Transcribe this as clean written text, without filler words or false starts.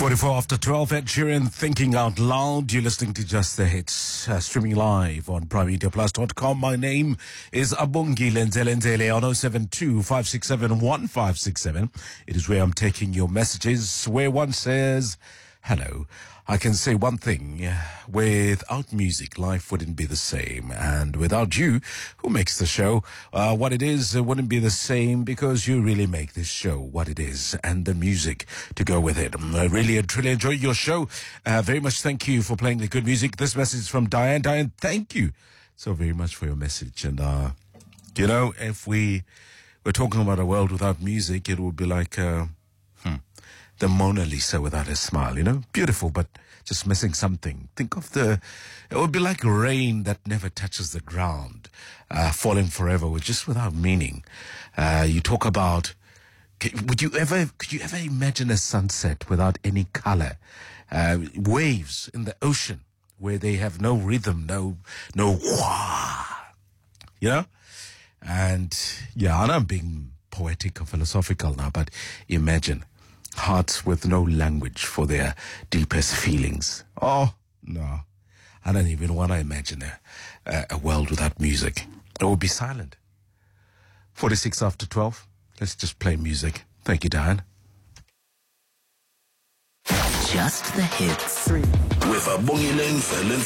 44 after 12, Ed Sheeran, Thinking Out Loud. You're listening to Just the Hits, streaming live on PrimeMediaPlus.com. My name is Abungi Lenzelenzele on 072-567-1567. It is where I'm taking your messages, where one says, hello. I can say one thing, without music, life wouldn't be the same. And without you, who makes the show, what it is, it wouldn't be the same because you really make this show what it is and the music to go with it. I really and truly enjoy your show. Very much thank you for playing the good music. This message is from Diane. Diane, thank you so very much for your message. And, you know, if we were talking about a world without music, it would be like, the Mona Lisa without a smile, you know? Beautiful, but just missing something. Think of it would be like rain that never touches the ground, falling forever, just without meaning. You talk about, could you ever imagine a sunset without any color? Waves in the ocean where they have no rhythm, no wah, you know? And yeah, I know I'm being poetic or philosophical now, but imagine hearts with no language for their deepest feelings. Oh, no. I don't even want to imagine a world without music. It would be silent. 46 after 12. Let's just play music. Thank you, Diane. Just the hits. With Abungi Lenzelenzele.